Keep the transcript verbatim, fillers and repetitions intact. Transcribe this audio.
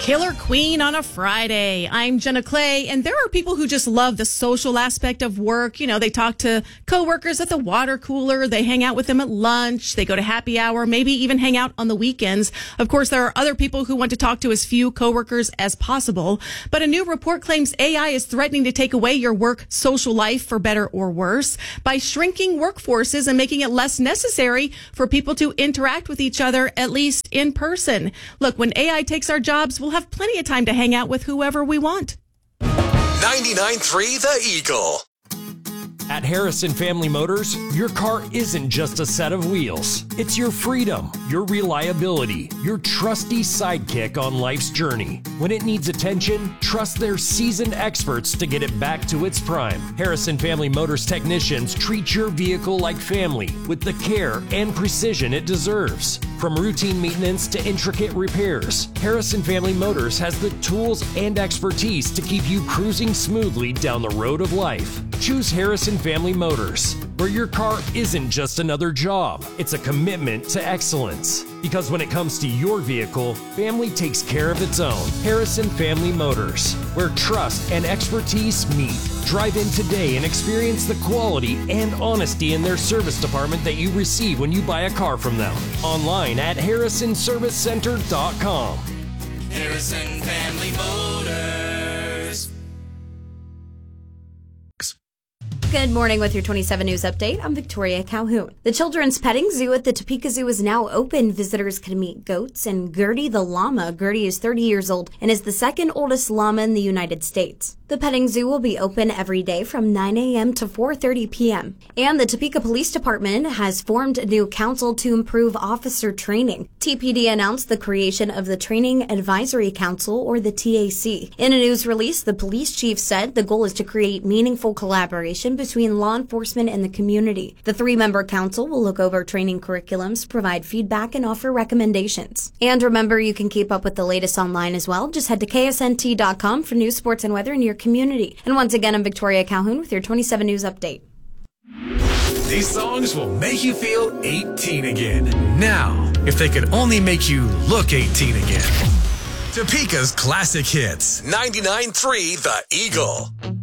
Killer Queen on a Friday. I'm Jenna Clay, and there are people who just love the social aspect of work. You know, they talk to coworkers at the water cooler, they hang out with them at lunch, they go to happy hour, maybe even hang out on the weekends. Of course, there are other people who want to talk to as few coworkers as possible. But a new report claims A I is threatening to take away your work social life for better or worse by shrinking workforces and making it less necessary for people to interact with each other, at least in person. Look, when A I takes our jobs, we'll have plenty of time to hang out with whoever we want. ninety-nine point three The Eagle. At Harrison Family Motors, your car isn't just a set of wheels. It's your freedom, your reliability, your trusty sidekick on life's journey. When it needs attention, trust their seasoned experts to get it back to its prime. Harrison Family Motors technicians treat your vehicle like family with the care and precision it deserves. From routine maintenance to intricate repairs, Harrison Family Motors has the tools and expertise to keep you cruising smoothly down the road of life. Choose Harrison Family Motors, where your car isn't just another job, it's a commitment to excellence. Because when it comes to your vehicle, family takes care of its own. Harrison Family Motors, where trust and expertise meet. Drive in today and experience the quality and honesty in their service department that you receive when you buy a car from them. Online at harrison service center dot com. Harrison Family Motors. Good morning with your twenty-seven News Update. I'm Victoria Calhoun. The Children's Petting Zoo at the Topeka Zoo is now open. Visitors can meet goats and Gertie the llama. Gertie is thirty years old and is the second oldest llama in the United States. The petting zoo will be open every day from nine a.m. to four thirty p.m. And the Topeka Police Department has formed a new council to improve officer training. T P D announced the creation of the Training Advisory Council, or the T A C. In a news release, the police chief said the goal is to create meaningful collaboration between law enforcement and the community. The three-member council will look over training curriculums, provide feedback, and offer recommendations. And remember, you can keep up with the latest online as well. Just head to K S N T dot com for news, sports, and weather in your community. And once again, I'm Victoria Calhoun with your twenty-seven News Update. These songs will make you feel eighteen again. Now, if they could only make you look eighteen again. Topeka's classic hits. ninety-nine point three The Eagle.